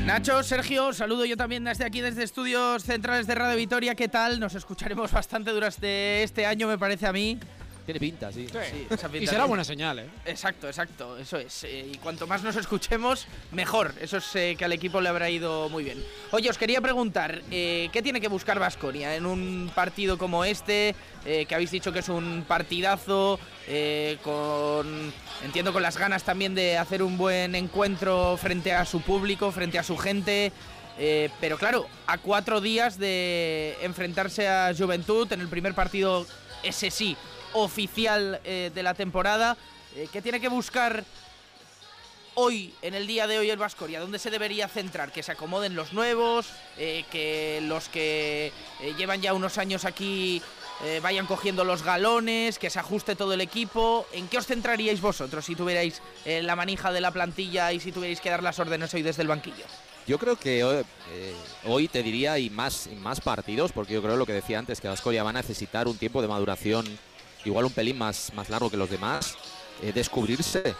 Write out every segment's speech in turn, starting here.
Nacho, Sergio, saludo yo también desde aquí, desde Estudios Centrales de Radio Vitoria. ¿Qué tal? Nos escucharemos bastante durante este año, me parece a mí. Tiene pinta, sí. Sí, esa pinta y será buena señal, ¿eh? Exacto, eso es. Y cuanto más nos escuchemos, mejor. Eso es que al equipo le habrá ido muy bien. Oye, os quería preguntar, ¿qué tiene que buscar Baskonia en un partido como este? Que habéis dicho que es un partidazo, entiendo con las ganas también de hacer un buen encuentro frente a su público, frente a su gente. Pero claro, a 4 días de enfrentarse a Juventud en el primer partido, ese sí, oficial de la temporada. ¿Qué tiene que buscar hoy, en el día de hoy, el Baskonia? ¿Dónde se debería centrar? ¿Que se acomoden los nuevos? ¿Que los que llevan ya unos años aquí vayan cogiendo los galones? ¿Que se ajuste todo el equipo? ¿En qué os centraríais vosotros si tuvierais la manija de la plantilla y si tuvierais que dar las órdenes hoy desde el banquillo? Yo creo que hoy te diría y más partidos, porque yo creo lo que decía antes, que Baskonia va a necesitar un tiempo de maduración igual un pelín más largo que los demás, descubrirse,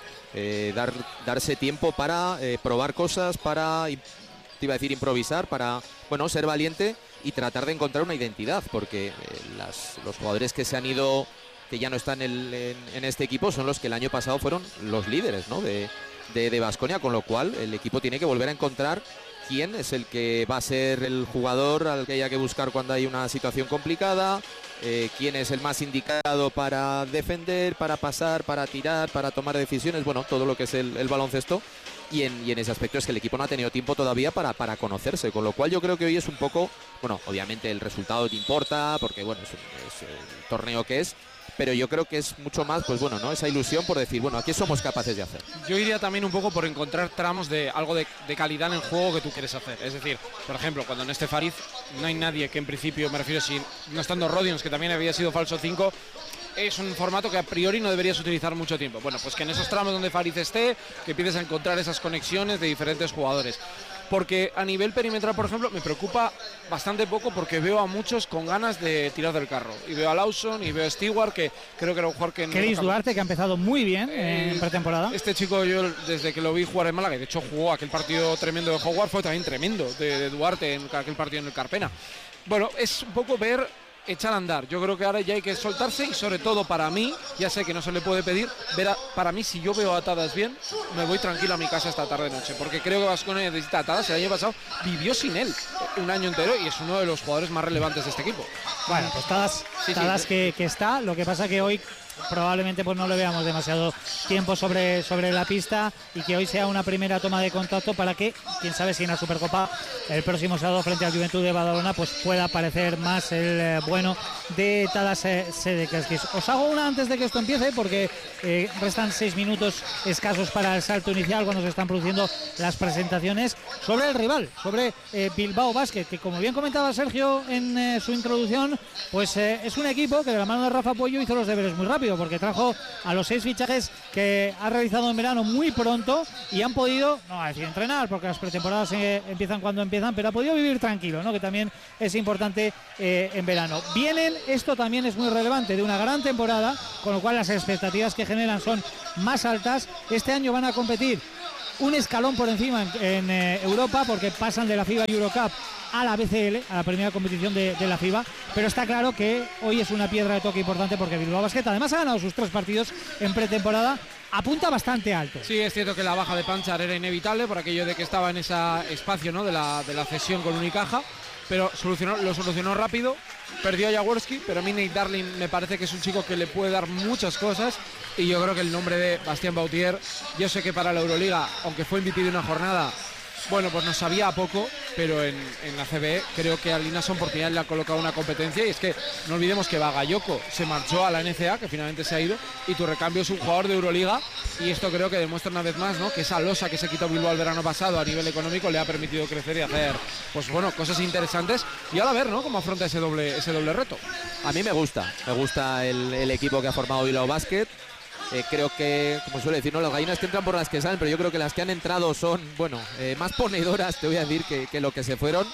darse tiempo para probar cosas, para, te iba a decir improvisar, para ser valiente y tratar de encontrar una identidad, porque los jugadores que se han ido, que ya no están en este equipo, son los que el año pasado fueron los líderes, ¿no?, de Baskonia, con lo cual el equipo tiene que volver a encontrar quién es el que va a ser el jugador al que haya que buscar cuando hay una situación complicada, quién es el más indicado para defender, para pasar, para tirar, para tomar decisiones, todo lo que es el baloncesto, y en ese aspecto es que el equipo no ha tenido tiempo todavía para conocerse, con lo cual yo creo que hoy es un poco, obviamente el resultado te importa, porque es el torneo que es, pero yo creo que es mucho más, esa ilusión por decir, ¿qué somos capaces de hacer? Yo iría también un poco por encontrar tramos de algo de calidad en el juego que tú quieres hacer. Es decir, por ejemplo, cuando en este Fariz no hay nadie que en principio, me refiero, si no estando Rodions, que también había sido falso 5, es un formato que a priori no deberías utilizar mucho tiempo. Bueno, pues que en esos tramos donde Fariz esté, que empieces a encontrar esas conexiones de diferentes jugadores. Porque a nivel perimetral, por ejemplo, me preocupa bastante poco porque veo a muchos con ganas de tirar del carro. Y veo a Lawson y veo a Stewart, que creo que era un jugador que... Chris Duarte, que ha empezado muy bien en pretemporada. Este chico, yo desde que lo vi jugar en Málaga, y de hecho jugó aquel partido tremendo de Howard, fue también tremendo de Duarte en aquel partido en el Carpena. Es un poco echar a andar. Yo creo que ahora ya hay que soltarse y sobre todo para mí, ya sé que no se le puede pedir, para mí si yo veo a Atadas bien, me voy tranquilo a mi casa esta tarde-noche, porque creo que Baskonia necesita a Atadas. El año pasado vivió sin él un año entero y es uno de los jugadores más relevantes de este equipo. Bueno, pues Tadas que está, lo que pasa que hoy probablemente no le veamos demasiado tiempo sobre la pista y que hoy sea una primera toma de contacto para que, quién sabe si en la Supercopa el próximo sábado frente al Juventud de Badalona pues pueda aparecer más el bueno de Tadas Sedekerskis. Os hago una antes de que esto empiece porque restan 6 minutos escasos para el salto inicial cuando se están produciendo las presentaciones sobre el rival, sobre Bilbao Basket, que como bien comentaba Sergio en su introducción, pues es un equipo que de la mano de Rafa Puello hizo los deberes muy rápido, porque trajo a los 6 fichajes que ha realizado en verano muy pronto y han podido, no a decir entrenar, porque las pretemporadas empiezan cuando empiezan, pero ha podido vivir tranquilo, ¿no?, que también es importante en verano. Vienen, esto también es muy relevante, de una gran temporada, con lo cual las expectativas que generan son más altas. Este año van a competir un escalón por encima en Europa, porque pasan de la FIBA Eurocup a la BCL, a la primera competición de la FIBA, pero está claro que hoy es una piedra de toque importante porque Bilbao Basket además ha ganado sus 3 partidos en pretemporada, apunta bastante alto. Sí, es cierto que la baja de Panchar era inevitable por aquello de que estaba en ese espacio, ¿no?, de la cesión con Unicaja, pero lo solucionó rápido. Perdió a Jaworski, pero a mí Nate Darling me parece que es un chico que le puede dar muchas cosas y yo creo que el nombre de Bastien Bautier, yo sé que para la Euroliga, aunque fue MVP de una jornada, pues nos sabía a poco, pero en la CBE creo que a Linason Portinari le ha colocado una competencia, y es que no olvidemos que Bagayoko se marchó a la NCA, que finalmente se ha ido, y tu recambio es un jugador de Euroliga, y esto creo que demuestra una vez más, ¿no?, que esa losa que se quitó Bilbao el verano pasado a nivel económico le ha permitido crecer y hacer cosas interesantes, y ahora a ver, ¿no?, cómo afronta ese doble reto. A mí me gusta el equipo que ha formado Bilbao Basket. Creo que, como suele decir, ¿no?, las gallinas que entran por las que salen, pero yo creo que las que han entrado son, más ponedoras, te voy a decir, que lo que se fueron.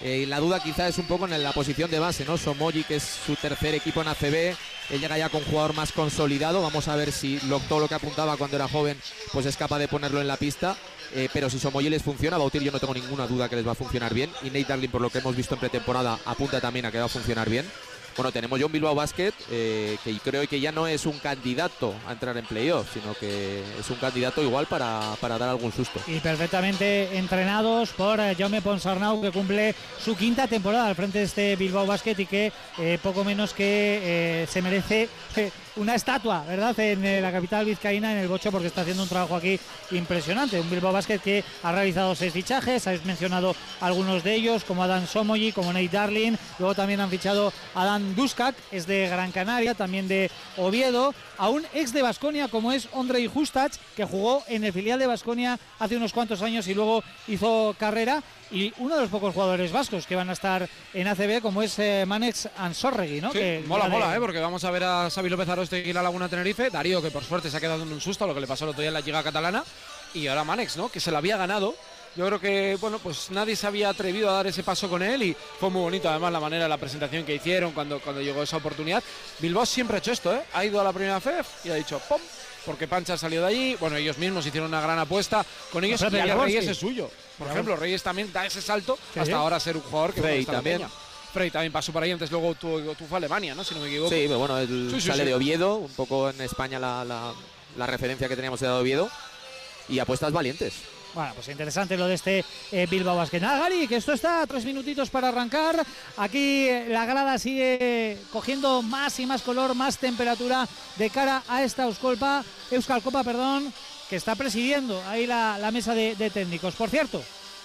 La duda quizá es un poco en la posición de base, ¿no? Somoji, que es su tercer equipo en ACB, él llega ya con un jugador más consolidado. Vamos a ver si todo lo que apuntaba cuando era joven pues es capaz de ponerlo en la pista. Pero si Somoji les funciona, Bautir yo no tengo ninguna duda que les va a funcionar bien. Y Nate Darling, por lo que hemos visto en pretemporada, apunta también a que va a funcionar bien. Bueno, tenemos ya un Bilbao Basket que creo que ya no es un candidato a entrar en playoff, sino que es un candidato igual para dar algún susto. Y perfectamente entrenados por Jaume Ponsarnau, que cumple su quinta temporada al frente de este Bilbao Basket y que poco menos que se merece una estatua, ¿verdad?, en la capital vizcaína, en el Bocho, porque está haciendo un trabajo aquí impresionante. Un Bilbao Basket que ha realizado 6 fichajes, habéis mencionado algunos de ellos, como Adam Somoji, como Nate Darling. Luego también han fichado a Dan Duskak, es de Gran Canaria, también de Oviedo, a un ex de Baskonia como es Ondrej Hustac, que jugó en el filial de Baskonia hace unos cuantos años y luego hizo carrera, y uno de los pocos jugadores vascos que van a estar en ACB, como es Manex Ansorregui, ¿no? Sí, que mola, porque vamos a ver a Xavi López Aroste y la Laguna Tenerife, Darío, que por suerte se ha quedado en un susto a lo que le pasó el otro día en la Liga Catalana, y ahora Manex, ¿no?, que se la había ganado. Yo creo que, bueno, pues nadie se había atrevido a dar ese paso con él y fue muy bonito además la manera, la presentación que hicieron cuando llegó esa oportunidad. Bilbao siempre ha hecho esto, ¿eh? Ha ido a la primera FEF y ha dicho ¡pum! Porque Pancha ha salido de allí. Bueno, ellos mismos hicieron una gran apuesta con ellos, y Reyes es suyo. Por ejemplo, Reyes también da ese salto hasta ahora ser un jugador que Frey también. Frey también pasó por ahí, antes luego tú fue a Alemania, ¿no?, si no me equivoco. Sí, pero bueno, él sale de Oviedo, un poco en España la referencia que teníamos era de Oviedo, y apuestas valientes. Bueno, pues interesante lo de este Bilbao Basket. Nada, Gary, que esto está a 3 minutitos para arrancar. Aquí la grada sigue cogiendo más y más color, más temperatura de cara a esta Euskal Copa, que está presidiendo ahí la mesa de técnicos. Por cierto,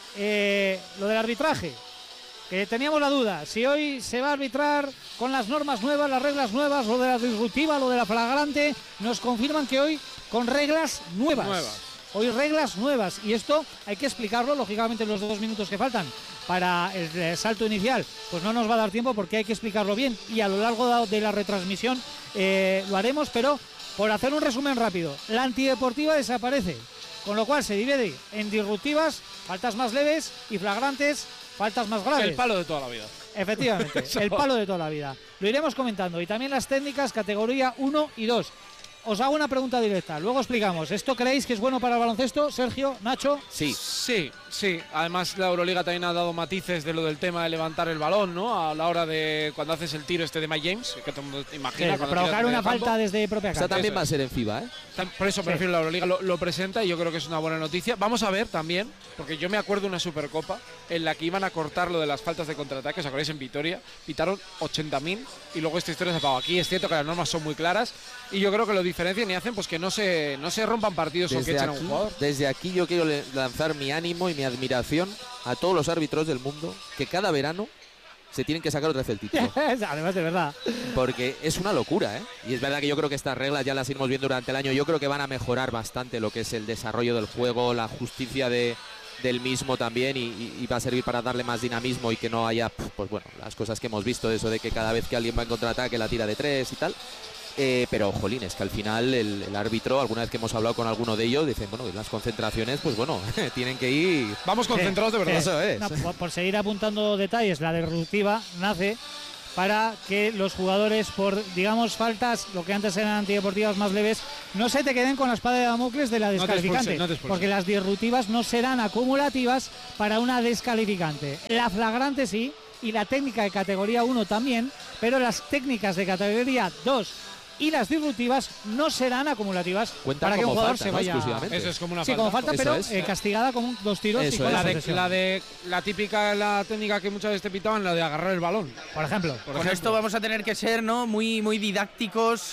lo del arbitraje, que teníamos la duda, si hoy se va a arbitrar con las normas nuevas, las reglas nuevas, lo de la disruptiva, lo de la flagrante, nos confirman que hoy con reglas nuevas. Hoy reglas nuevas, y esto hay que explicarlo, lógicamente, en los 2 minutos que faltan para el salto inicial, pues no nos va a dar tiempo porque hay que explicarlo bien, y a lo largo de la retransmisión lo haremos, pero por hacer un resumen rápido, la antideportiva desaparece, con lo cual se divide en disruptivas, faltas más leves, y flagrantes, faltas más graves. El palo de toda la vida. Efectivamente, el palo de toda la vida. Lo iremos comentando, y también las técnicas categoría 1 y 2. Os hago una pregunta directa, luego explicamos. ¿Esto creéis que es bueno para el baloncesto, Sergio, Nacho? Sí. Además, la Euroliga también ha dado matices de lo del tema de levantar el balón, ¿no?, a la hora de cuando haces el tiro de Mike James, que todo el mundo imagina. Sí, provocar una falta desde propia cancha. O sea, también va a ser en FIBA, ¿eh? Por eso prefiero la Euroliga, lo presenta, y yo creo que es una buena noticia. Vamos a ver también, porque yo me acuerdo de una Supercopa en la que iban a cortar lo de las faltas de contraataque. ¿Os acordáis? En Vitoria pitaron 80.000 y luego esta historia se apagó. Aquí es cierto que las normas son muy claras y yo creo que lo diferencian y hacen pues que no se rompan partidos o que echen a un jugador. Desde aquí yo quiero lanzar mi ánimo y mi admiración a todos los árbitros del mundo que cada verano se tienen que sacar otra vez el título. Además, de verdad. Porque es una locura, ¿eh? Y es verdad que yo creo que estas reglas ya las iremos viendo durante el año. Yo creo que van a mejorar bastante lo que es el desarrollo del juego, la justicia del mismo también, y va a servir para darle más dinamismo y que no haya, pues bueno, las cosas que hemos visto, de eso de que cada vez que alguien va en contraataque la tira de 3 y tal. Pero, jolín, es que al final el árbitro, alguna vez que hemos hablado con alguno de ellos, dicen, bueno, las concentraciones, pues bueno, tienen que ir... Vamos concentrados de verdad. Eso es. No, por seguir apuntando detalles, la disruptiva nace para que los jugadores, por, digamos, faltas, lo que antes eran antideportivas más leves, no se te queden con la espada de Damocles de la descalificante. No te expulsen. Porque las disruptivas no serán acumulativas para una descalificante. La flagrante sí, y la técnica de categoría 1 también, pero las técnicas de categoría 2 y las disruptivas no serán acumulativas. Cuenta para que un como jugador falta, se ¿no? vaya. Exclusivamente. Eso es como una Sí, falta. como falta, Eso pero es. castigada con 2 tiros Eso y con es. la posesión. La típica, la técnica que muchas veces te pitaban, la de agarrar el balón. Por ejemplo. Con esto vamos a tener que ser, ¿no?, muy didácticos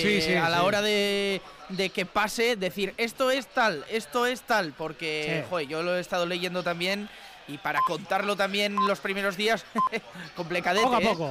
a la hora de que pase, decir esto es tal, porque joder, yo lo he estado leyendo también. Y para contarlo también los primeros días, complicadete.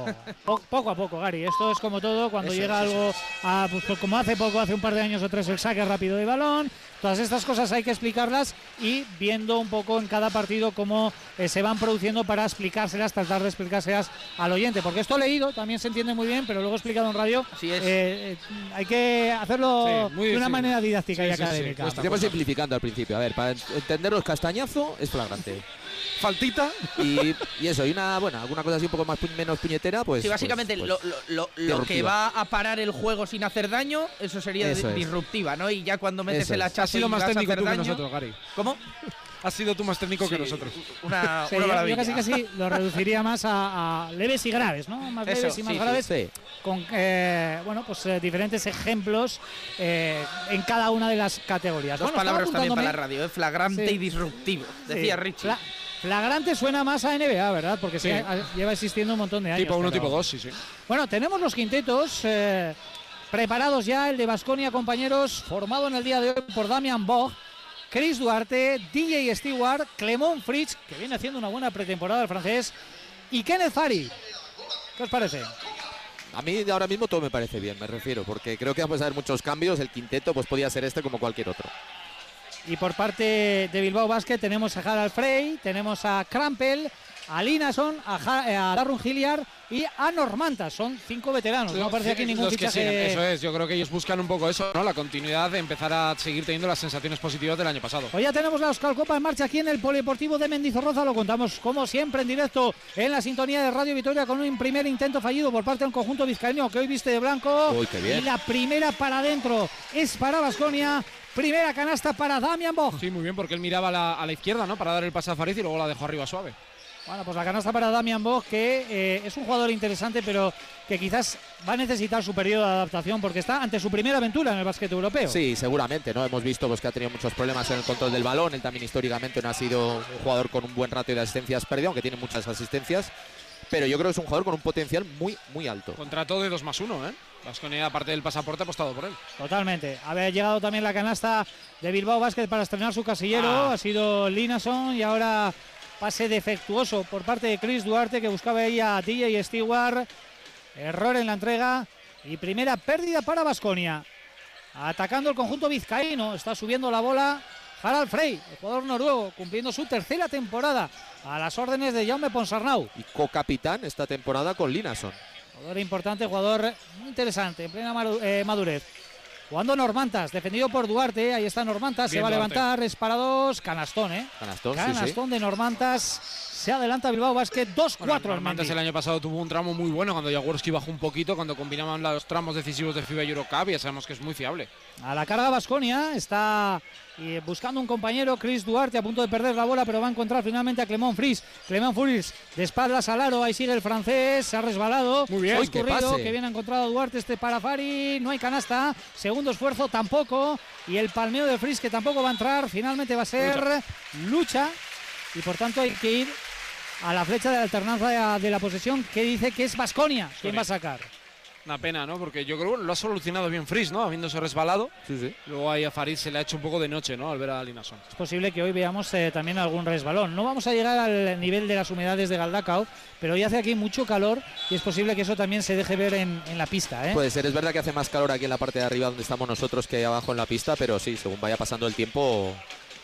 Poco a poco, Gary. Esto es como todo, cuando llega algo, pues como hace un par de años o 3, el saque rápido de balón. Todas estas cosas hay que explicarlas y viendo un poco en cada partido cómo se van produciendo para explicárselas, tratar de explicárselas al oyente. Porque esto leído también se entiende muy bien, pero luego explicado en radio, así es. Hay que hacerlo de una manera didáctica y académica. Estamos simplificando al principio. A ver, para entenderos, castañazo es flagrante. faltita. Y eso, y alguna cosa así un poco menos puñetera, pues. Sí, básicamente pues, lo que va a parar el juego sin hacer daño, eso sería disruptiva, ¿no? Y ya cuando metes el hachazo has sido más técnico tú que nosotros, Gary. ¿Cómo? Has sido tú más técnico que nosotros. Una yo maravilla. casi lo reduciría más a leves y graves, ¿no? Más leves y más graves. Sí. Con diferentes ejemplos en cada una de las categorías. Dos palabras también para la radio, flagrante y disruptivo, decía Richie. Flagrante suena más a NBA, ¿verdad? Porque lleva existiendo un montón de años. Tipo 1, tipo 2, sí. Bueno, tenemos los quintetos preparados ya. El de Baskonia, compañeros, formado en el día de hoy por Damian Bog, Chris Duarte, DJ Stewart, Clement Fritz, que viene haciendo una buena pretemporada el francés, y Kenneth Fari. ¿Qué os parece? A mí ahora mismo todo me parece bien, me refiero, porque creo que vamos a ver muchos cambios. El quinteto pues podía ser este como cualquier otro. Y por parte de Bilbao Basket tenemos a Harald Frey, tenemos a Krampel, a Linason, a Darrun Hilliard y a Normantas. Son 5 veteranos, no aparece aquí ningún fichaje. Eso es, yo creo que ellos buscan un poco eso, ¿no? La continuidad de empezar a seguir teniendo las sensaciones positivas del año pasado. Hoy ya tenemos la Euskal Copa en marcha aquí en el Polideportivo de Mendizorroza. Lo contamos como siempre en directo en la sintonía de Radio Vitoria con un primer intento fallido por parte de un conjunto vizcaíno que hoy viste de blanco. Uy, qué bien. Y la primera para adentro es para Baskonia. Primera canasta para Damian Bog. Sí, muy bien, porque él miraba a la izquierda, ¿no? Para dar el pase a Fariz y luego la dejó arriba suave. Bueno, pues la canasta para Damian Bog, que es un jugador interesante, pero que quizás va a necesitar su periodo de adaptación porque está ante su primera aventura en el básquet europeo. Sí, seguramente, ¿no? Hemos visto pues, que ha tenido muchos problemas en el control del balón. Él también históricamente no ha sido un jugador con un buen ratio de asistencias perdido, aunque tiene muchas asistencias. Pero yo creo que es un jugador con un potencial muy, muy alto. Contrato de 2+1, ¿eh? Baskonia, aparte del pasaporte, ha apostado por él. Totalmente. Había llegado también la canasta de Bilbao Basket para estrenar su casillero. Ha sido Linason y ahora pase defectuoso por parte de Chris Duarte, que buscaba ahí a DJ Stewart. Error en la entrega y primera pérdida para Baskonia. Atacando el conjunto vizcaíno. Está subiendo la bola Harald Frey, el jugador noruego, cumpliendo su tercera temporada a las órdenes de Jaume Ponsarnau. Y co-capitán esta temporada con Linason. Jugador importante, jugador muy interesante, en plena madurez. Jugando Normantas, defendido por Duarte. Ahí está Normantas, bien, se va a levantar, es para dos. Canastón, Canastón de Normantas. Se adelanta Bilbao Basket 2-4. Normantas el año pasado tuvo un tramo muy bueno cuando Jaworski bajó un poquito, cuando combinaban los tramos decisivos de FIBA Eurocup, ya sabemos que es muy fiable. A la carga Baskonia, está buscando un compañero, Chris Duarte, a punto de perder la bola, pero va a encontrar finalmente a Clement Fritz. Clement Fritz de espaldas al aro, ahí sigue el francés, se ha resbalado. Muy bien, que bien ha encontrado Duarte, para Fari, no hay canasta, segundo esfuerzo tampoco, y el palmeo de Fritz que tampoco va a entrar, finalmente va a ser lucha y por tanto hay que ir a la flecha de alternancia de la posesión, que dice que es Baskonia quien va a sacar. Una pena, ¿no? Porque yo creo que lo ha solucionado bien Fritz, ¿no? Habiéndose resbalado. Sí. Luego ahí a Farid se le ha hecho un poco de noche, ¿no? Al ver a Linason. Es posible que hoy veamos también algún resbalón. No vamos a llegar al nivel de las humedades de Galdacao, pero hoy hace aquí mucho calor y es posible que eso también se deje ver en la pista, ¿eh? Puede ser, es verdad que hace más calor aquí en la parte de arriba donde estamos nosotros que abajo en la pista, pero sí, según vaya pasando el tiempo.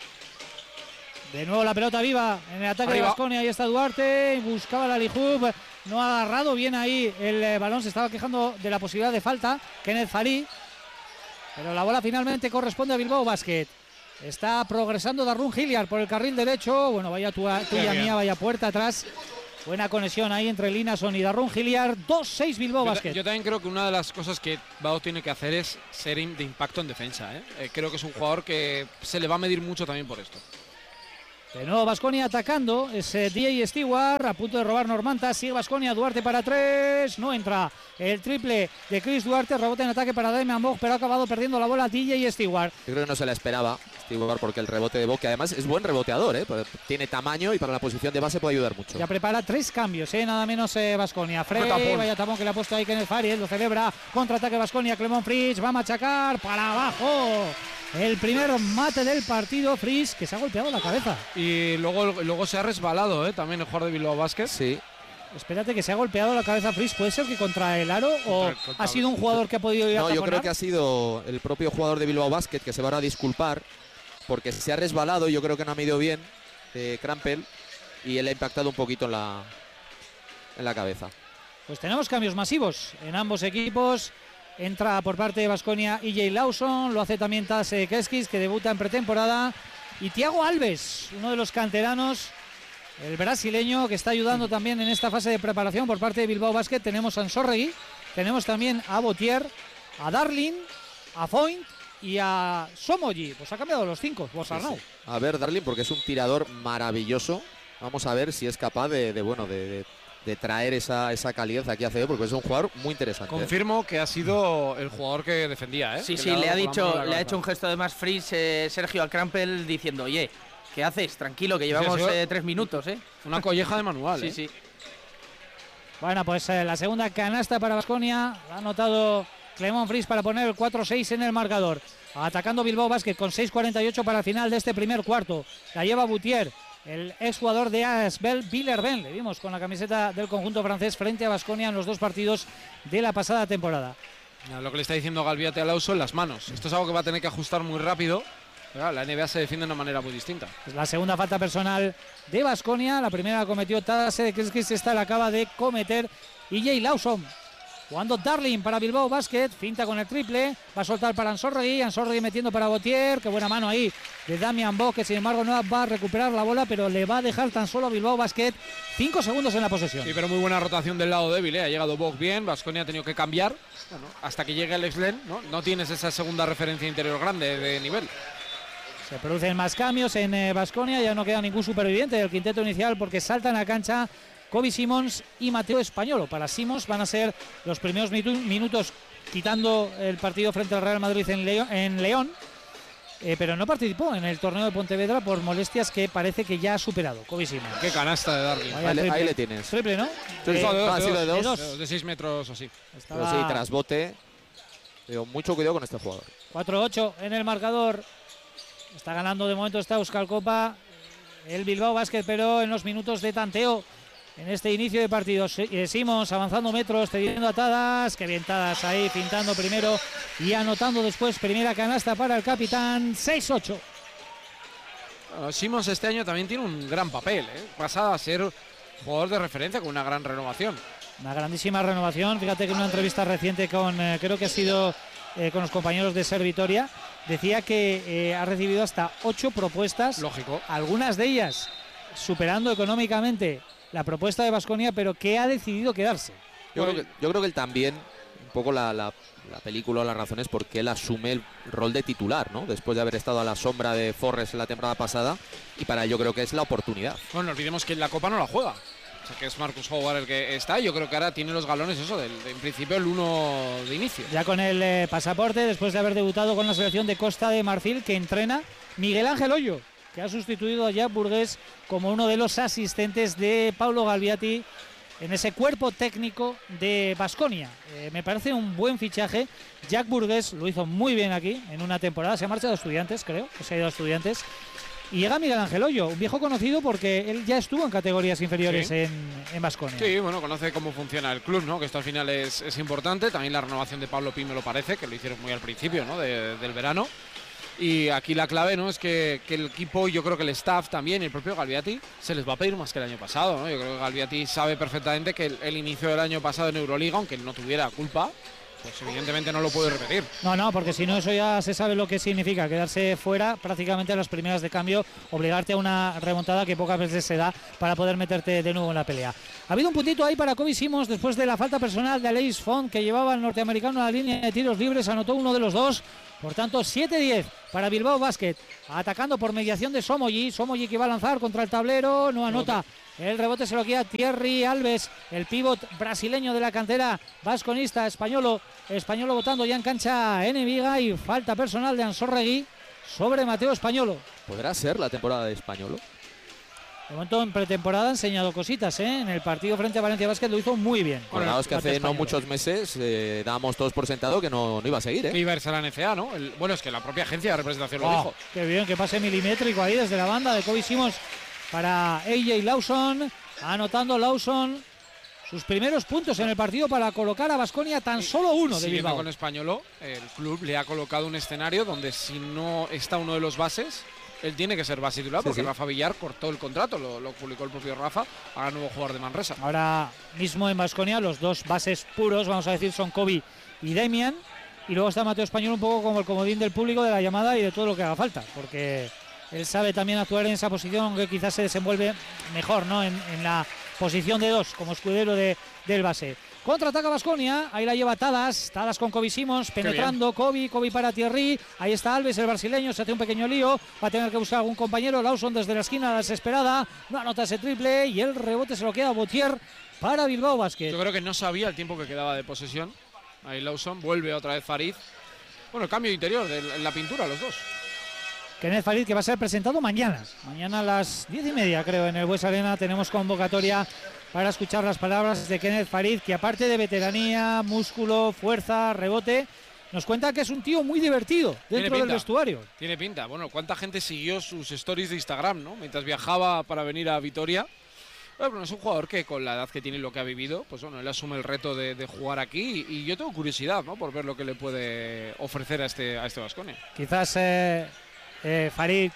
De nuevo la pelota viva en el ataque de Baskonia. Ahí está Duarte, buscaba la Lijub, no ha agarrado bien ahí el balón, se estaba quejando de la posibilidad de falta Kenneth Fari, pero la bola finalmente corresponde a Bilbao Basket. Está progresando Darrun Hilliard por el carril derecho. Bueno, vaya tuya mía, vaya puerta atrás. Buena conexión ahí entre Linason y Darrun Hilliard. 2-6 Bilbao Basket. Yo también creo que una de las cosas que Bao tiene que hacer es ser de impacto en defensa, ¿eh? Creo que es un jugador que se le va a medir mucho también por esto. De nuevo Baskonia atacando, es DJ Stewart a punto de robar Normantas, sigue Baskonia, Duarte para 3, no entra el triple de Chris Duarte, rebote en ataque para Damian Bog, pero ha acabado perdiendo la bola DJ Stewart. Yo creo que no se la esperaba Stewart porque el rebote de Bog, que además es buen reboteador, tiene tamaño y para la posición de base puede ayudar mucho. Ya prepara 3 cambios, nada menos Baskonia. Frey, vaya tapón que le ha puesto ahí Kenneth Fari, lo celebra, contraataque Baskonia, Clement Fritz, va a machacar para abajo. El primer mate del partido, Fritz, que se ha golpeado la cabeza. Y luego se ha resbalado, también el jugador de Bilbao Basket. Sí. Espérate, que se ha golpeado la cabeza Fritz. ¿Puede ser que contra el aro o ha sido un jugador que ha podido ir a taponar? No, yo creo que ha sido el propio jugador de Bilbao Basket que se va a disculpar porque se ha resbalado y yo creo que no ha medido bien Krampel y él ha impactado un poquito en la cabeza. Pues tenemos cambios masivos en ambos equipos. Entra por parte de Baskonia EJ Lawson, lo hace también Taz Keskis, que debuta en pretemporada, y Thiago Alves, uno de los canteranos el brasileño, que está ayudando también en esta fase de preparación por parte de Bilbao Basket. Tenemos a Ansorregui, tenemos también a Botier, a Darlin, a Foynt y a Somoji. Pues ha cambiado los 5, vos Arnau. Sí. A ver, Darlin, porque es un tirador maravilloso. Vamos a ver si es capaz de traer esa calidad aquí a CB, porque es un jugador muy interesante. Confirmo que ha sido el jugador que defendía, ¿eh? Sí, que sí, le ha hecho un cabeza. gesto de más freeze Sergio al Crampel diciendo, oye, ¿qué haces? Tranquilo, que llevamos 3 minutos, ¿eh? Una colleja de manual, Sí, sí. Bueno, pues la segunda canasta para Baskonia. Ha anotado Clement Fries para poner el 4-6 en el marcador. Atacando Bilbao Basket con 6:48 para el final de este primer cuarto. La lleva Boutier, el exjugador de Asbel Villerben. Le vimos con la camiseta del conjunto francés frente a Baskonia en los 2 partidos de la pasada temporada. Lo que le está diciendo Galviate a Lauso en las manos. Esto es algo que va a tener que ajustar muy rápido. La NBA se defiende de una manera muy distinta. Es la segunda falta personal de Baskonia. La primera la cometió Tadase de Kirskis, esta la acaba de cometer EJ Lawson. Jugando Darlin para Bilbao Basket, finta con el triple, va a soltar para Ansorregui metiendo para Botier, qué buena mano ahí de Damian Bock, que sin embargo no va a recuperar la bola, pero le va a dejar tan solo a Bilbao Basket 5 segundos en la posesión. Sí, pero muy buena rotación del lado débil, ¿eh? Ha llegado Bock bien, Baskonia ha tenido que cambiar, bueno, hasta que llegue Alex Len, no tienes esa segunda referencia interior grande de nivel. Se producen más cambios en Baskonia, ya no queda ningún superviviente del quinteto inicial porque saltan a cancha Kobe Simons y Mateo Españolo. Para Simons van a ser los primeros minutos quitando el partido frente al Real Madrid en León, pero no participó en el torneo de Pontevedra por molestias que parece que ya ha superado Kobe Simons. Qué canasta de Darlin. Ahí le tienes. Triple, ¿no? De 2. De 6 metros o así. Pero sí, tras bote. Pero mucho cuidado con este jugador. 4-8 en el marcador. Está ganando de momento esta Euskal Copa el Bilbao Basket, pero en los minutos de tanteo en este inicio de partido. Simons avanzando metros, cediendo atadas, que bien Tadas ahí, pintando primero y anotando después. Primera canasta para el capitán, 6-8. Simons este año también tiene un gran papel, ¿eh? Pasa a ser jugador de referencia con una gran renovación. Una grandísima renovación. Fíjate que en una entrevista reciente con, creo que ha sido con los compañeros de Ser Vitoria, decía que ha recibido hasta 8 propuestas. Lógico. Algunas de ellas superando económicamente la propuesta de Baskonia, pero que ha decidido quedarse. Yo creo que él también, un poco la película o las razones por qué él asume el rol de titular, ¿no? Después de haber estado a la sombra de Forrest en la temporada pasada, y para él yo creo que es la oportunidad. Bueno, no olvidemos que en la Copa no la juega. O sea, que es Marcus Howard el que está. Yo creo que ahora tiene los galones, en principio el 1 de inicio. Ya con el pasaporte, después de haber debutado con la selección de Costa de Marfil, que entrena Miguel Ángel Hoyo, que ha sustituido a Jack Burgués como uno de los asistentes de Paulo Galviati en ese cuerpo técnico de Baskonia. Me parece un buen fichaje. Jack Burgués lo hizo muy bien aquí en una temporada. Se ha marchado a Estudiantes, creo, que se ha ido a Estudiantes. Y llega Miguel Ángel Hoyo, un viejo conocido porque él ya estuvo en categorías inferiores en Baskonia. Sí, bueno, conoce cómo funciona el club, ¿no? Que esto al final es importante. También la renovación de Pablo Pi me lo parece, que lo hicieron muy al principio, ¿no? Del verano. Y aquí la clave, ¿no? Es que el equipo, yo creo que el staff también, el propio Galviati, se les va a pedir más que el año pasado, ¿no? Yo creo que Galviati sabe perfectamente que el inicio del año pasado en Euroliga, aunque no tuviera culpa, pues evidentemente no lo puede repetir. No, porque si no, eso ya se sabe lo que significa, quedarse fuera prácticamente a las primeras de cambio, obligarte a una remontada que pocas veces se da para poder meterte de nuevo en la pelea. Ha habido un puntito ahí para Kobe Simons después de la falta personal de Alex Font, que llevaba al norteamericano a la línea de tiros libres, anotó uno de los dos. Por tanto, 7-10 para Bilbao Basket, atacando por mediación de Somoji que va a lanzar contra el tablero, no anota. El rebote se lo queda Thierry Alves, el pívot brasileño de la cantera vasconista. Españolo botando ya en cancha enemiga, y falta personal de Ansorregui sobre Mateo Españolo. ¿Podrá ser la temporada de Españolo? De momento en pretemporada ha enseñado cositas, ¿eh? En el partido frente a Valencia Basket lo hizo muy bien. Bueno, es que hace no muchos meses dábamos todos por sentado que no iba a seguir, ¿eh? Que iba a irse a la NCA, ¿no? Bueno, es que la propia agencia de representación lo dijo. Qué bien, que pase milimétrico ahí desde la banda de Kobe Simons para AJ Lawson, anotando Lawson sus primeros puntos en el partido para colocar a Baskonia tan solo uno de Bilbao. Con Españolo, el club le ha colocado un escenario donde si no está uno de los bases, él tiene que ser base titular, porque Rafa Villar cortó el contrato, lo publicó el propio Rafa, ahora nuevo jugador de Manresa. Ahora mismo en Baskonia los dos bases puros, vamos a decir, son Kobe y Damian, y luego está Mateo Español un poco como el comodín del público, de la llamada y de todo lo que haga falta, porque Él sabe también actuar en esa posición, aunque quizás se desenvuelve mejor, ¿no? En la posición de 2, como escudero del base. Contraataca Baskonia, ahí la lleva Tadas con Kobe Simons, penetrando, Kobe para Thierry, ahí está Alves, el brasileño, se hace un pequeño lío, va a tener que buscar algún compañero, Lawson desde la esquina desesperada, no anota ese triple y el rebote se lo queda a Bautier para Bilbao Basket. Yo creo que no sabía el tiempo que quedaba de posesión, ahí Lawson, vuelve otra vez Farid, bueno, el cambio interior de la pintura, los dos. Kenneth Farid, que va a ser presentado mañana a las 10:30, creo, en el Bues Arena. Tenemos convocatoria para escuchar las palabras de Kenneth Farid, que aparte de veteranía, músculo, fuerza, rebote, nos cuenta que es un tío muy divertido dentro del vestuario. Tiene pinta. Bueno, cuánta gente siguió sus stories de Instagram, ¿no? Mientras viajaba para venir a Vitoria. Bueno, es un jugador que con la edad que tiene y lo que ha vivido, pues bueno, él asume el reto de jugar aquí y yo tengo curiosidad, ¿no? Por ver lo que le puede ofrecer a este Baskonia. Quizás Farid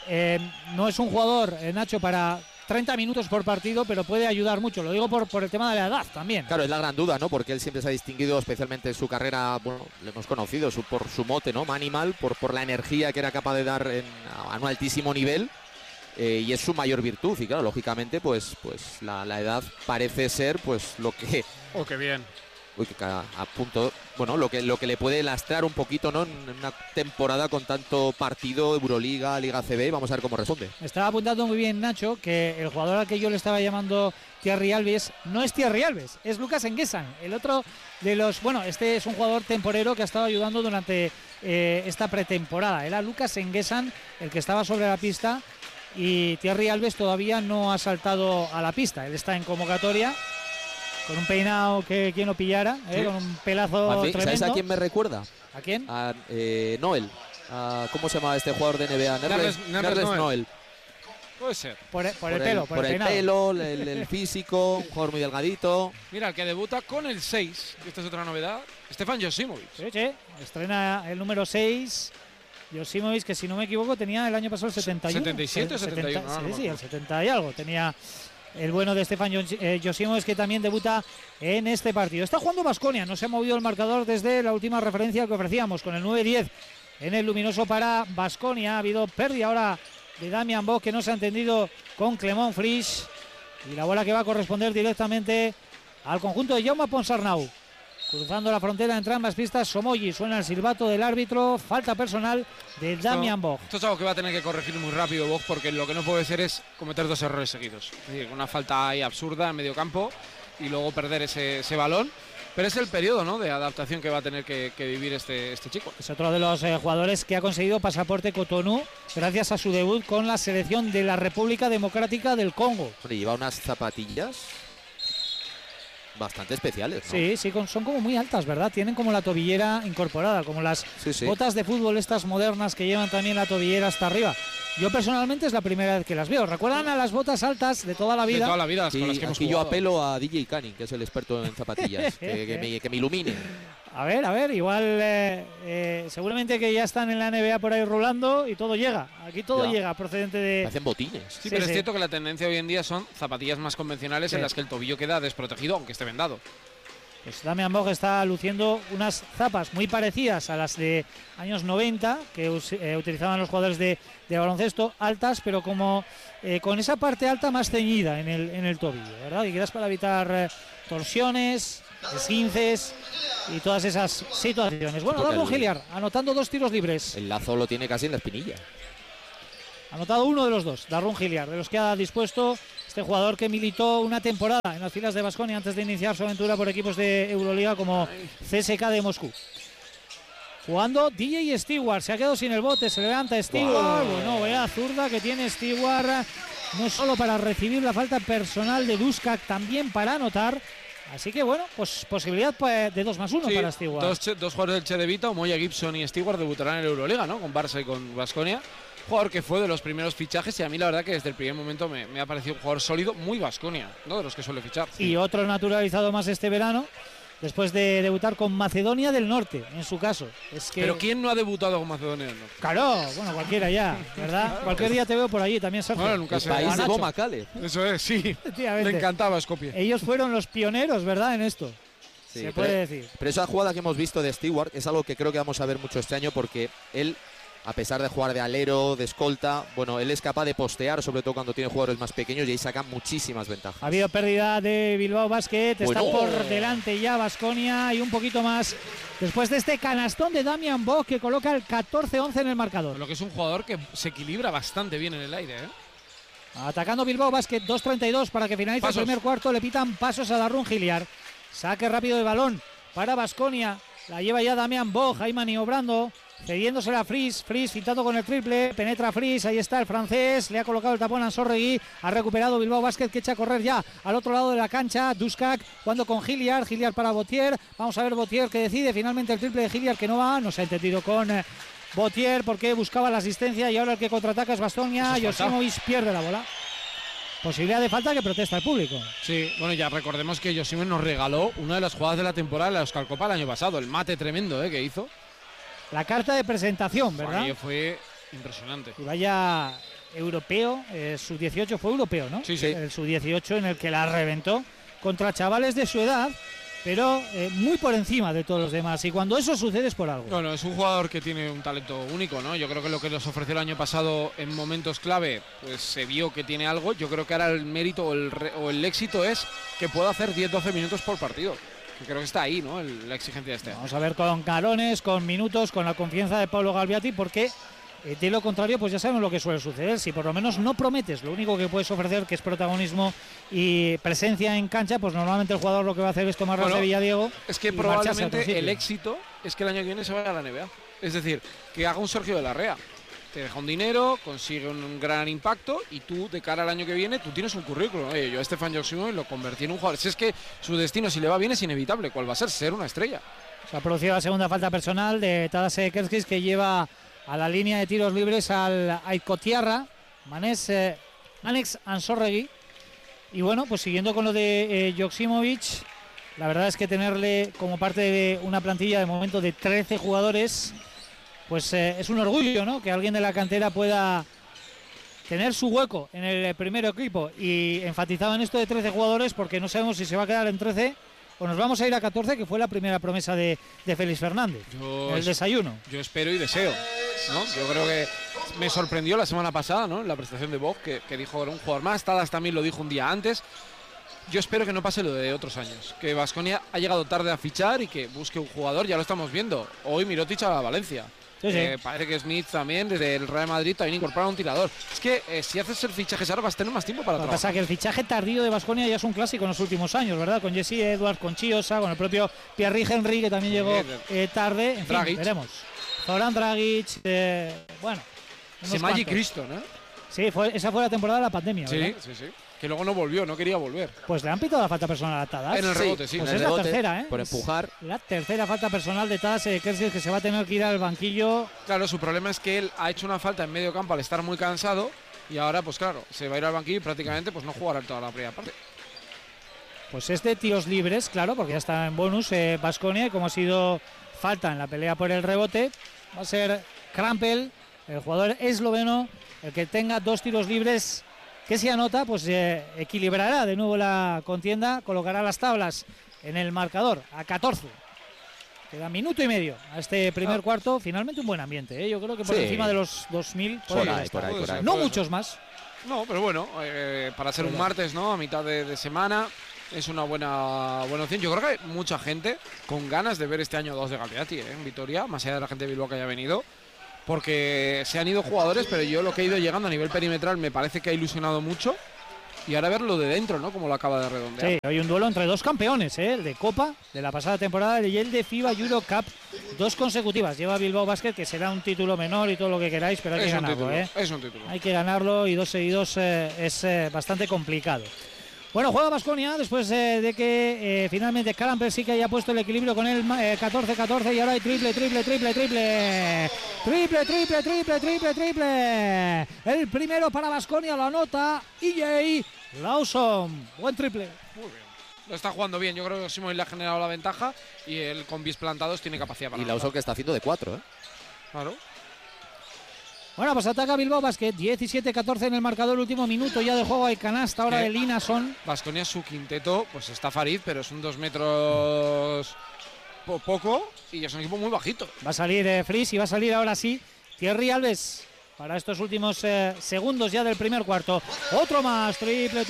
no es un jugador, Nacho, para 30 minutos por partido, pero puede ayudar mucho. Lo digo por el tema de la edad también. Claro, es la gran duda, ¿no? Porque él siempre se ha distinguido, especialmente en su carrera, bueno, le hemos conocido por su mote, ¿no? Manimal, por la energía que era capaz de dar a un altísimo nivel. Y es su mayor virtud. Y claro, lógicamente, pues la edad parece ser pues lo que... ¡Oh, qué bien! Uy, que a punto, bueno, lo que le puede lastrar un poquito, ¿no? En una temporada con tanto partido, Euroliga, Liga CB, vamos a ver cómo responde. Estaba apuntando muy bien Nacho que el jugador al que yo le estaba llamando Thierry Alves no es Thierry Alves, es Lucas Enguesan, el otro de los, bueno, este es un jugador temporero que ha estado ayudando durante esta pretemporada. Era Lucas Enguesan el que estaba sobre la pista y Thierry Alves todavía no ha saltado a la pista. Él está en convocatoria. Con un peinado que quien lo pillara, sí. Con un pelazo tremendo. ¿Sabes a quién me recuerda? ¿A quién? A Noel. ¿Cómo se llama este jugador de NBA? Nerles Noel. Puede ser. Por el pelo, por el pelo, el físico, un jugador muy delgadito. Mira, el que debuta con el 6, esta es otra novedad, Stefan Josimovic. Sí, estrena el número 6. Josimovic, que si no me equivoco tenía el año pasado el 71. 77 o 71. Sí, el 70 y algo. Tenía el bueno de Stefan Josimovic, que también debuta en este partido. Está jugando Baskonia, no se ha movido el marcador desde la última referencia que ofrecíamos, con el 9-10 en el luminoso para Baskonia. Ha habido pérdida ahora de Damian Bock, que no se ha entendido con Clement Frisch, y la bola que va a corresponder directamente al conjunto de Jaume Ponsarnau. Cruzando la frontera entre ambas pistas, Somoyi, suena el silbato del árbitro, falta personal de Damian Bock. Esto es algo que va a tener que corregir muy rápido Bock, porque lo que no puede ser es cometer dos errores seguidos. Es decir, una falta ahí absurda en medio campo y luego perder ese balón. Pero es el periodo, ¿no?, de adaptación que va a tener que vivir este chico. Es otro de los jugadores que ha conseguido pasaporte Cotonou gracias a su debut con la selección de la República Democrática del Congo. Lleva unas zapatillas bastante especiales, ¿no? Sí, son como muy altas, ¿verdad? Tienen como la tobillera incorporada, como las botas de fútbol estas modernas que llevan también la tobillera hasta arriba. Yo personalmente es la primera vez que las veo. ¿Recuerdan a las botas altas de toda la vida? De toda la vida, sí, con las que hemos jugado. Yo apelo a DJ Canning, que es el experto en zapatillas, que me ilumine. A ver, igual seguramente que ya están en la NBA por ahí rolando y todo llega. Aquí todo llega procedente de... Hacen botines. Sí, pero es cierto que la tendencia hoy en día son zapatillas más convencionales en las que el tobillo queda desprotegido, aunque esté vendado. Pues Damian Bock está luciendo unas zapas muy parecidas a las de años 90 que utilizaban los jugadores de baloncesto, altas, pero como con esa parte alta más ceñida en el tobillo, ¿verdad? Y quizás para evitar torsiones, esguinces y todas esas situaciones. Bueno, Darron Hilliard anotando 2 tiros libres. El lazo lo tiene casi en la espinilla. Ha anotado uno de los dos, Darron Hilliard, de los que ha dispuesto este jugador que militó una temporada en las filas de Baskonia antes de iniciar su aventura por equipos de Euroliga como CSKA de Moscú. Jugando DJ Stewart, se ha quedado sin el bote, se levanta Stewart. Bueno, vea zurda que tiene Stewart, no solo para recibir la falta personal de Duskak, también para anotar. Así que bueno, pues posibilidad de 2+1 para Stewart. Dos jugadores del Che de Vita, Moya Gibson y Stewart, debutarán en Euroliga, ¿no?, con Barça y con Baskonia. Jugador que fue de los primeros fichajes y a mí la verdad que desde el primer momento me ha parecido un jugador sólido, muy Baskonia, ¿no?, de los que suele fichar. Y otro naturalizado más este verano, después de debutar con Macedonia del Norte, en su caso. Pero ¿quién no ha debutado con Macedonia del Norte? Claro, bueno, cualquiera ya, ¿verdad? Claro, cualquier día te veo por allí también, Sergio. Bueno, nunca el país de Boma Kale. Eso es, sí. Le encantaba Skopje. Ellos fueron los pioneros, ¿verdad?, en esto. Sí, se puede decir. Pero esa jugada que hemos visto de Stewart es algo que creo que vamos a ver mucho este año, porque él a pesar de jugar de alero, de escolta, bueno, él es capaz de postear, sobre todo cuando tiene jugadores más pequeños, y ahí saca muchísimas ventajas. Ha habido pérdida de Bilbao Basket, Bueno. está por delante ya Baskonia y un poquito más después de este canastón de Damian Bock que coloca el 14-11 en el marcador. Lo que es un jugador que se equilibra bastante bien en el aire, ¿eh? Atacando Bilbao Basket, 2:32 para que finalice Pasos. el primer cuarto. Le pitan pasos a Darrun Giliar. Saque rápido de balón para Baskonia. La lleva ya Damian Bock, ahí maniobrando, cediéndosela a Fries. Fries fintando con el triple. Penetra Fries, ahí está el francés. Le ha colocado el tapón a Ansorregui. Ha recuperado Bilbao Basket que echa a correr ya al otro lado de la cancha. Duskak jugando con Giliar. Giliar para Botier. Vamos a ver Botier que decide finalmente el triple de Giliar que no va. No se ha entendido con Botier porque buscaba la asistencia y ahora el que contraataca es Baskonia. Josimovic pierde la bola. Posibilidad de falta que protesta el público. Sí, bueno, ya recordemos que Josimovic nos regaló una de las jugadas de la temporada en la Euskal Copa el año pasado. El mate tremendo que hizo. La carta de presentación, ¿verdad? Aquello fue impresionante. Y vaya europeo, sub-18 fue europeo, ¿no? Sí, sí. El sub-18 en el que la reventó contra chavales de su edad, pero muy por encima de todos los demás. Y cuando eso sucede es por algo. Bueno, es un jugador que tiene un talento único, ¿no? Yo creo que lo que nos ofreció el año pasado en momentos clave, pues se vio que tiene algo. Yo creo que ahora el mérito o el éxito es que pueda hacer 10-12 minutos por partido. Yo creo que está ahí, ¿no? La exigencia de este. Vamos a ver con galones, con minutos, con la confianza de Pablo Galviati, porque de lo contrario, pues ya sabemos lo que suele suceder. Si por lo menos no prometes lo único que puedes ofrecer, que es protagonismo y presencia en cancha, pues normalmente el jugador lo que va a hacer es tomar las de Villadiego. Es que y marcharse a otro probablemente sitio. el éxito es que el año que viene se vaya a la NBA. Es decir, que haga un Sergio de la Rea. Te deja un dinero, consigue un gran impacto y tú, de cara al año que viene, tú tienes un currículum. Oye, yo a Stefan Josimovic lo convertí en un jugador. Si es que su destino, si le va bien, es inevitable. ¿Cuál va a ser? Ser una estrella. Se ha producido la segunda falta personal de Tadas Kerskis, que lleva a la línea de tiros libres al Aikotiarra, Anex Ansorregui. Y bueno, pues siguiendo con lo de Joksimovic, la verdad es que tenerle como parte de una plantilla de momento de 13 jugadores, pues es un orgullo, ¿no? Que alguien de la cantera pueda tener su hueco en el primer equipo. Y enfatizaba en esto de 13 jugadores porque no sabemos si se va a quedar en 13 o nos vamos a ir a 14, que fue la primera promesa de Félix Fernández. El desayuno. Yo espero y deseo, ¿no? Yo creo que me sorprendió la semana pasada, ¿no? La presentación de Bock, que dijo que era un jugador más. Tadas también lo dijo un día antes. Yo espero que no pase lo de otros años, que Baskonia ha llegado tarde a fichar y que busque un jugador. Ya lo estamos viendo. Hoy Mirotic a Valencia. Sí, sí. Parece que Smith también, desde el Real Madrid, también incorpora un tirador. Es que si haces el fichaje ahora vas a tener más tiempo para Lo que trabajar. pasa es que el fichaje tardío de Baskonia ya es un clásico en los últimos años, ¿verdad? Con Jesse Edwards, con Chiosa, con el propio Pierre Henry, que también llegó tarde. En fin, Dragic. veremos. Zoran Dragic, bueno. unos Semaji cuantos. Cristo, ¿no? Sí, esa fue la temporada de la pandemia, ¿verdad? Sí. Que luego no volvió, no quería volver. Pues le han pitado la falta personal a Tadas. En el rebote, sí. Pues en es el la rebote, tercera, ¿eh? por Es empujar. la tercera falta personal de Tadas Kerskis, que se va a tener que ir al banquillo. Claro, su problema es que él ha hecho una falta en medio campo al estar muy cansado y ahora, pues claro, se va a ir al banquillo y prácticamente pues no jugará en toda la primera parte. Pues es de tiros libres, claro, porque ya está en bonus Baskonia, y como ha sido falta en la pelea por el rebote, va a ser Krampel, el jugador esloveno, el que tenga 2 tiros libres, que si anota, pues equilibrará de nuevo la contienda, colocará las tablas en el marcador a 14. Queda minuto y medio a este primer cuarto. Finalmente un buen ambiente, yo creo que por Sí. encima de los 2000. Por ahí, está. por ahí, por ahí. No muchos más. No, pero bueno, para ser un martes, ¿no? A mitad de semana, es una buena opción. Yo creo que hay mucha gente con ganas de ver este año 2 de Galviati en Vitoria, más allá de la gente de Bilbao que haya venido, porque se han ido jugadores, pero yo lo que he ido llegando a nivel perimetral me parece que ha ilusionado mucho. Y ahora verlo de dentro, ¿no? Como lo acaba de redondear. Sí, hay un duelo entre 2 campeones, el de Copa de la pasada temporada y el de FIBA Euro Cup, 2 consecutivas. Lleva Bilbao Basket, que será un título menor y todo lo que queráis, pero hay que ganarlo, Es un título. Hay que ganarlo y 2 seguidos es bastante complicado. Bueno, juega Baskonia después de que finalmente Krampel sí que haya puesto el equilibrio con el 14-14 y ahora hay triple. El primero para Baskonia, lo anota EJ Lawson. Buen triple. Muy bien. Lo está jugando bien. Yo creo que Simón le ha generado la ventaja y él con bis plantados tiene capacidad para Y Lawson que está haciendo de 4, ¿eh? Claro. Bueno, pues ataca Bilbao Basket, 17-14 en el marcador, último minuto ya de juego, hay canasta ahora de Linason. Baskonia, su quinteto, pues está Farid, pero es un 2 metros poco y es un equipo muy bajito. Va a salir Fries y va a salir ahora sí Thierry Alves. Para estos últimos segundos ya del primer cuarto. Otro más. Triple.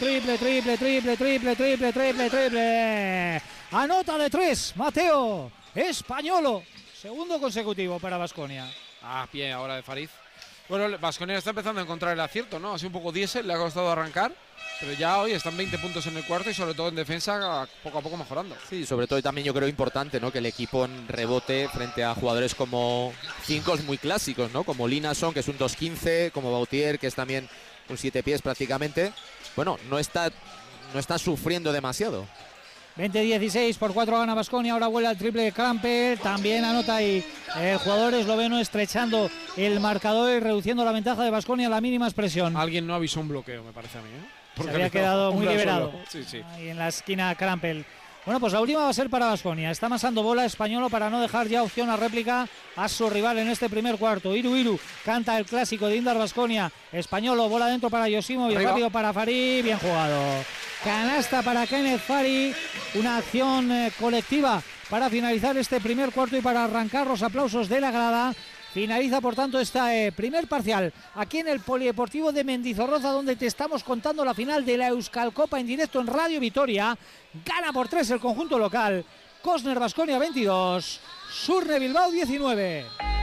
Anota de 3. Mateo Españolo. Segundo consecutivo para Baskonia. Bien ahora de Fariz. Bueno, Baskonia está empezando a encontrar el acierto, ¿no? Ha sido un poco diésel, le ha costado arrancar. Pero ya hoy están 20 puntos en el cuarto y sobre todo en defensa poco a poco mejorando. Sí, sobre todo y también yo creo importante, ¿no? Que el equipo en rebote frente a jugadores como 5 muy clásicos, ¿no? Como Linason, que es un 2'15", como Bautier, que es también un 7 pies prácticamente. Bueno, no está sufriendo demasiado. 20-16, por 4 gana Baskonia. Ahora vuela el triple de Campbell. También anota y el jugador esloveno estrechando el marcador y reduciendo la ventaja de Baskonia a la mínima expresión. Alguien no avisó un bloqueo, me parece a mí, ¿eh? Se había quedado muy liberado. Sí. Ahí en la esquina Krampel. Bueno, pues la última va a ser para Baskonia. Está amasando bola Españolo para no dejar ya opción a réplica a su rival en este primer cuarto. Iru canta el clásico de Indar Baskonia. Españolo, bola dentro para Yosimovic, rápido para Fari, bien jugado. Canasta para Kenneth Fari. Una acción colectiva para finalizar este primer cuarto y para arrancar los aplausos de la grada. Finaliza, por tanto, este primer parcial aquí en el Polideportivo de Mendizorroza, donde te estamos contando la final de la Euskal Copa en directo en Radio Vitoria. Gana por 3 el conjunto local. Cosner Baskonia 22, Surne Bilbao 19.